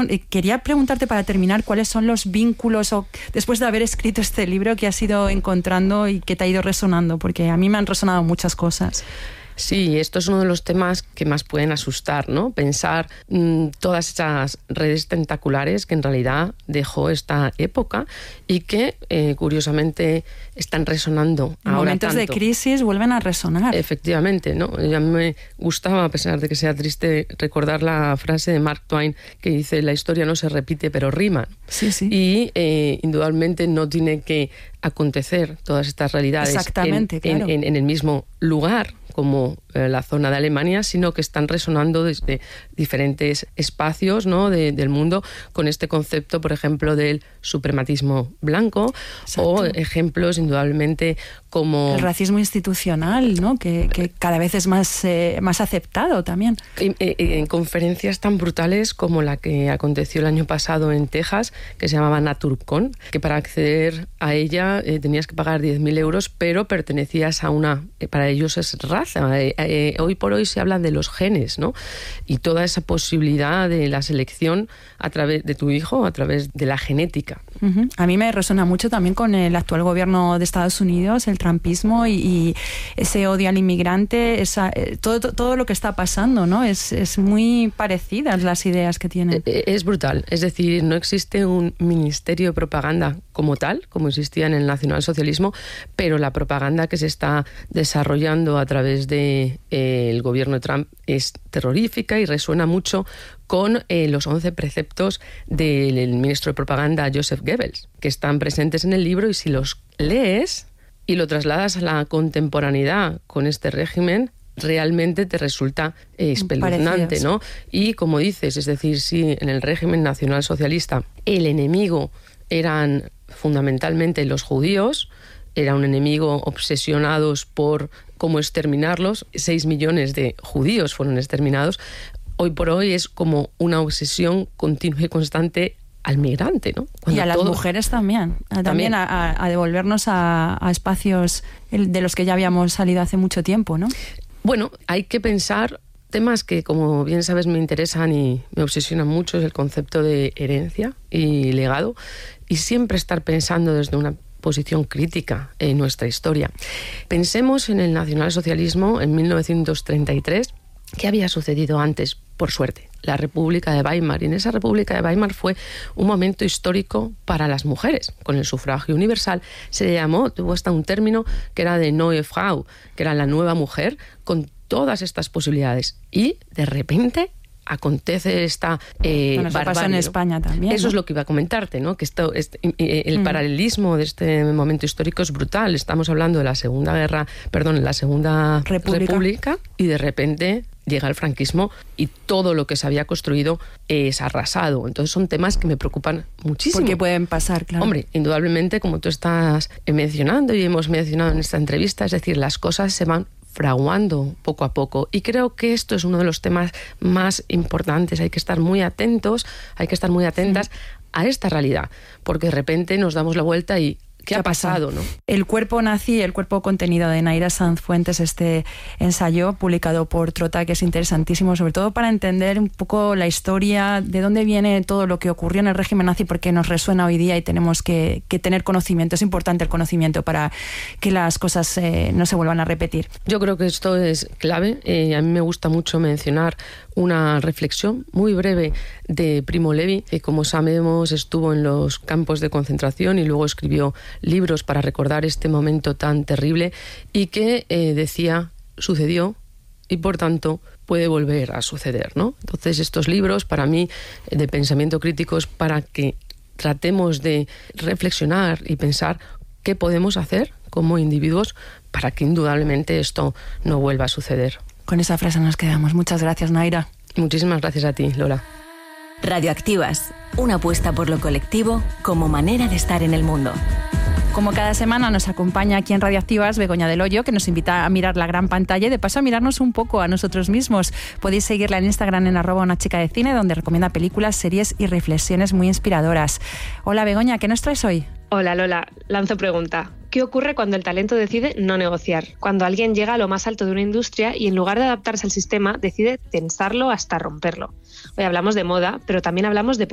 quería preguntarte para terminar cuáles son los vínculos, o después de haber escrito este libro, que has ido encontrando y que te ha ido resonando, porque a mí me han resonado muchas cosas. Sí, esto es uno de los temas que más pueden asustar, ¿no? Pensar todas esas redes tentaculares que en realidad dejó esta época y que, curiosamente, están resonando ahora momentos tanto. De crisis vuelven a resonar. Efectivamente, ¿no? Y a mí me gustaba, a pesar de que sea triste, recordar la frase de Mark Twain que dice: la historia no se repite, pero rima. Sí, sí. Y indudablemente no tiene que acontecer todas estas realidades claro. en el mismo lugar, como la zona de Alemania, sino que están resonando desde diferentes espacios, ¿no? del mundo, con este concepto, por ejemplo, del suprematismo blanco. Exacto. O ejemplos, indudablemente, como... el racismo institucional, ¿no? que cada vez es más aceptado también. En conferencias tan brutales como la que aconteció el año pasado en Texas, que se llamaba NaturCon, que para acceder a ella tenías que pagar 10.000 euros, pero pertenecías a una... para ellos es raza. Hoy por hoy se habla de los genes, ¿no? Y toda esa posibilidad de la selección a través de tu hijo, a través de la genética. Uh-huh. A mí me resuena mucho también con el actual gobierno de Estados Unidos, el trumpismo y ese odio al inmigrante, todo lo que está pasando, ¿no? Es muy parecidas las ideas que tienen. Es brutal. Es decir, no existe un ministerio de propaganda como tal, como existía en el nacionalsocialismo, pero la propaganda que se está desarrollando a través del gobierno de Trump es terrorífica y resuena mucho con los 11 preceptos del ministro de propaganda Joseph Goebbels, que están presentes en el libro, y si los lees y lo trasladas a la contemporaneidad con este régimen, realmente te resulta espeluznante, ¿no? Y como dices, es decir, si en el régimen nacionalsocialista el enemigo eran fundamentalmente los judíos, era un enemigo obsesionados por cómo exterminarlos, 6 millones de judíos fueron exterminados. Hoy por hoy es como una obsesión continua y constante al migrante, ¿no? Cuando y a las mujeres también a devolvernos a espacios de los que ya habíamos salido hace mucho tiempo, ¿no? Bueno, hay que pensar temas que, como bien sabes, me interesan y me obsesionan mucho, es el concepto de herencia y legado, y siempre estar pensando desde una posición crítica en nuestra historia. Pensemos en el nacionalsocialismo en 1933, ¿qué había sucedido antes? Por suerte, la República de Weimar. Y en esa República de Weimar fue un momento histórico para las mujeres. Con el sufragio universal tuvo hasta un término que era de Neue Frau, que era la nueva mujer, con todas estas posibilidades. Y de repente acontece esta barbarie, pasa en España también. Eso, ¿no? Es lo que iba a comentarte, ¿no? Que el paralelismo de este momento histórico es brutal. Estamos hablando de la Segunda República, y de repente llega el franquismo y todo lo que se había construido es arrasado. Entonces son temas que me preocupan muchísimo. Porque pueden pasar, claro. Hombre, indudablemente, como tú estás mencionando y hemos mencionado en esta entrevista, es decir, las cosas se van fraguando poco a poco, y creo que esto es uno de los temas más importantes. Hay que estar muy atentas a esta realidad, porque de repente nos damos la vuelta y ¿qué ha pasado, no? El cuerpo nazi, el cuerpo contenido de Naira Sanz Fuentes, este ensayo publicado por Trota, que es interesantísimo, sobre todo para entender un poco la historia, de dónde viene todo lo que ocurrió en el régimen nazi, porque nos resuena hoy día y tenemos que tener conocimiento. Es importante el conocimiento para que las cosas no se vuelvan a repetir. Yo creo que esto es clave. A mí me gusta mucho mencionar una reflexión muy breve de Primo Levi, que, como sabemos, estuvo en los campos de concentración y luego escribió libros para recordar este momento tan terrible, y que decía, sucedió y por tanto puede volver a suceder, ¿no? Entonces estos libros, para mí, de pensamiento crítico, es para que tratemos de reflexionar y pensar qué podemos hacer como individuos para que indudablemente esto no vuelva a suceder. Con esa frase nos quedamos. Muchas gracias, Naira. Muchísimas gracias a ti, Lola. Radioactivas, una apuesta por lo colectivo como manera de estar en el mundo. Como cada semana nos acompaña aquí en Radioactivas Begoña del Hoyo, que nos invita a mirar la gran pantalla y de paso a mirarnos un poco a nosotros mismos. Podéis seguirla en Instagram en @unachica-de-cine, donde recomienda películas, series y reflexiones muy inspiradoras. Hola Begoña, ¿qué nos traes hoy? Hola Lola, lanzo pregunta. ¿Qué ocurre cuando el talento decide no negociar? Cuando alguien llega a lo más alto de una industria y en lugar de adaptarse al sistema decide tensarlo hasta romperlo. Hoy hablamos de moda, pero también hablamos de